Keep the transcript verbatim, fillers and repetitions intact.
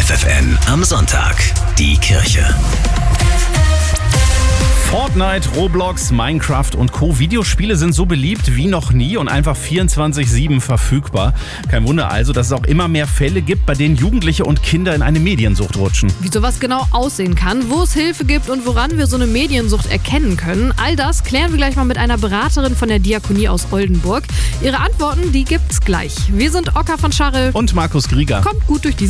F F N am Sonntag. Die Kirche. Fortnite, Roblox, Minecraft und Co. Videospiele sind so beliebt wie noch nie und einfach vierundzwanzig sieben verfügbar. Kein Wunder also, dass es auch immer mehr Fälle gibt, bei denen Jugendliche und Kinder in eine Mediensucht rutschen. Wie sowas genau aussehen kann, wo es Hilfe gibt und woran wir so eine Mediensucht erkennen können, all das klären wir gleich mal mit einer Beraterin von der Diakonie aus Oldenburg. Ihre Antworten, die gibt's gleich. Wir sind Ocker von Scharre Und Markus Grieger. Kommt gut durch die